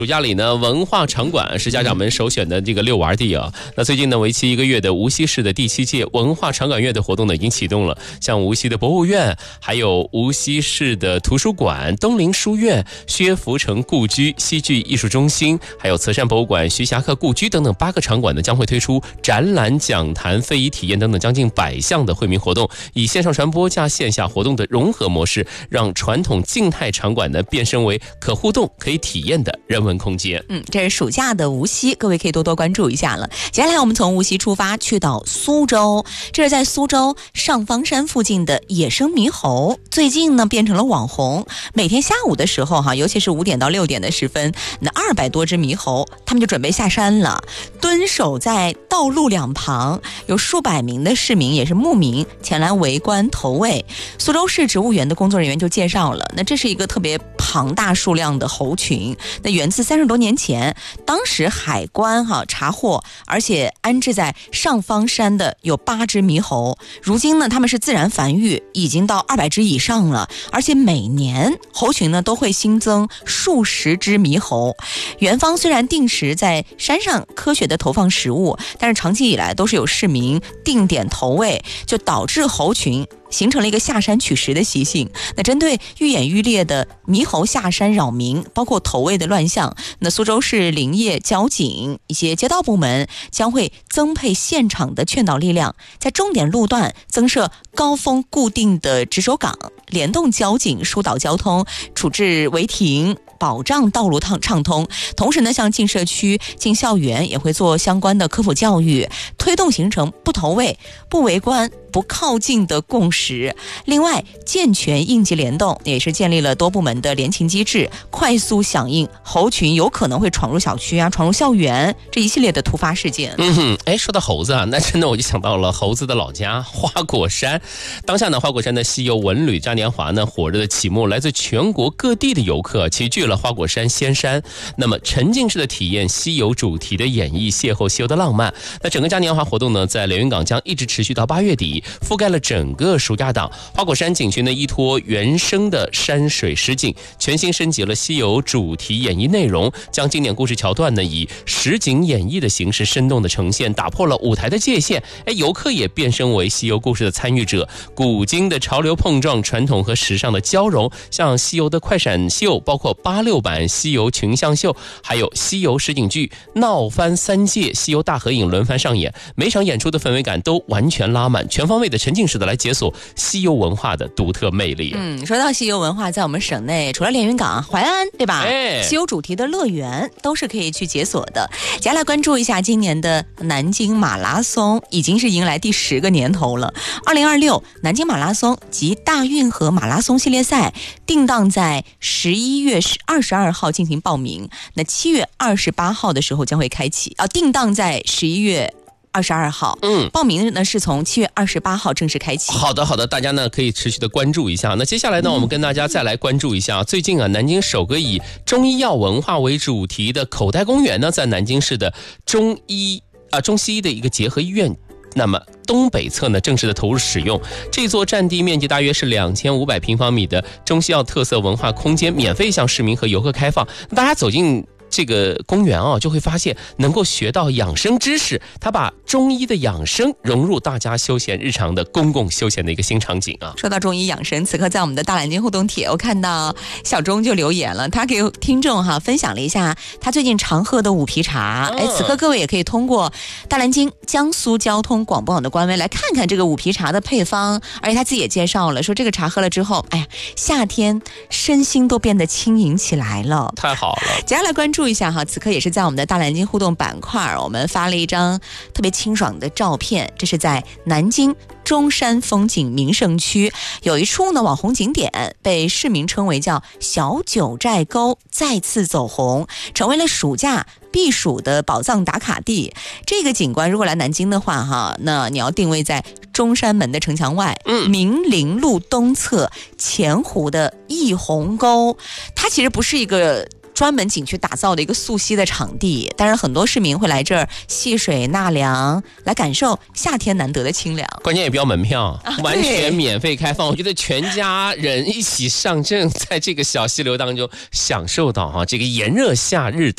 暑假里呢，文化场馆是家长们首选的这个遛玩地啊。那最近呢，为期1个月的无锡市的第7届文化场馆月的活动呢，已经启动了。像无锡的博物院，还有无锡市的图书馆、东陵书院、薛福成故居、戏剧艺术中心，还有慈善博物馆、徐霞客故居等等8个场馆呢，将会推出展览、讲坛、非遗体验等等将近100项的惠民活动，以线上传播加线下活动的融合模式，让传统静态场馆呢变身为可互动、可以体验的人文空间。 这是暑假的无锡，各位可以多多关注一下了。接下来我们从无锡出发去到苏州，这是在苏州上方山附近的野生猕猴，最近呢变成了网红。每天下午的时候尤其是5点到6点的时分，那200多只猕猴，他们就准备下山了，蹲守在道路两旁，有数百名的市民也是牧民前来围观投喂。苏州市植物园的工作人员就介绍了，那这是一个特别庞大数量的猴群，那源自30多年前，当时海关查获，而且安置在上方山的有8只猕猴，如今呢，他们是自然繁育，已经到200只以上了，而且每年猴群呢都会新增数十只猕猴。园方虽然定时在山上科学的投放食物，但是长期以来都是有市民定点投喂，就导致猴群形成了一个下山取食的习性。那针对愈演愈烈的猕猴下山扰民，包括投喂的乱象，那苏州市林业交警一些街道部门将会增配现场的劝导力量，在重点路段增设高峰固定的值守岗，联动交警疏导交通，处置违停，保障道路畅通。同时呢，像进社区、进校园也会做相关的科普教育，推动形成不投喂、不围观、不靠近的共识。另外，健全应急联动，也是建立了多部门的联勤机制，快速响应猴群有可能会闯入小区闯入校园这一系列的突发事件。 说到猴子那真的我就想到了猴子的老家花果山。当下呢，花果山的西游文旅嘉年华呢火热的启幕，来自全国各地的游客齐聚了花果山仙山，那么沉浸式的体验西游主题的演绎，邂逅西游的浪漫。那整个嘉年华活动呢，在连云港将一直持续到8月底，覆盖了整个暑假档。花果山景区呢，依托原生的山水诗境，全新升级了西游主题演绎内容，将经典故事桥段呢以实景演绎的形式生动的呈现，打破了舞台的界限。游客也变身为西游故事的参与者，古今的潮流碰撞，传统和时尚的交融，像西游的快闪秀，包括86版西游群像秀，还有西游实景剧闹翻3届西游大合影轮番上演，每场演出的氛围感都完全拉满，全方位的沉浸式的来解锁西游文化的独特魅力。 说到西游文化，在我们省内除了连云港、淮安，对吧？西游主题的乐园都是可以去解锁的。接下来关注一下今年的南京马拉松，已经是迎来第10个年头了。2026南京马拉松及大运河马拉松系列赛定档在11月22号进行报名，那7月28号的时候将会开启，定档在11月22号，报名呢是从7月28号正式开启。 好的，大家呢可以持续的关注一下。那接下来呢，我们跟大家再来关注一下，最近南京首个以中医药文化为主题的口袋公园呢，在南京市的中西医的一个结合医院，那么东北侧呢正式的投入使用。这座占地面积大约是2500平方米的中西药特色文化空间，免费向市民和游客开放。大家走进这个公园就会发现能够学到养生知识，他把中医的养生融入大家休闲日常的公共休闲的一个新场景说到中医养生，此刻在我们的大蓝鲸互动帖，我看到小钟就留言了，他给听众分享了一下他最近常喝的五皮茶。此刻各位也可以通过大蓝鲸江苏交通广播网的官微来看看这个五皮茶的配方，而且他自己也介绍了，说这个茶喝了之后，夏天身心都变得轻盈起来了， 太好了。 接下来关注一下此刻也是在我们的大蓝鲸互动板块，我们发了一张特别清爽的照片，这是在南京中山风景名胜区有一处呢网红景点，被市民称为叫小九寨沟，再次走红，成为了暑假避暑的宝藏打卡地。这个景观如果来南京的话那你要定位在中山门的城墙外，明陵路东侧前湖的逸虹沟。它其实不是一个专门景区打造的一个溯溪的场地，但是很多市民会来这儿戏水纳凉，来感受夏天难得的清凉。 关键也不要门票，完全免费开放。我觉得全家人一起上阵，在这个小溪流当中享受到这个炎热夏日